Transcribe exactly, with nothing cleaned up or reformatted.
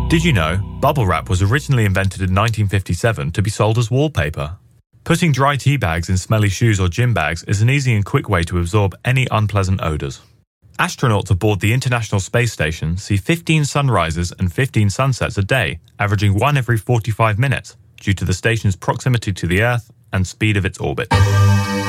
Did you know bubble wrap was originally invented in nineteen fifty-seven to be sold as wallpaper? Putting dry tea bags in smelly shoes or gym bags is an easy and quick way to absorb any unpleasant odours. Astronauts aboard the International Space Station see fifteen sunrises and fifteen sunsets a day, averaging one every forty-five minutes, due to the station's proximity to the Earth and speed of its orbit.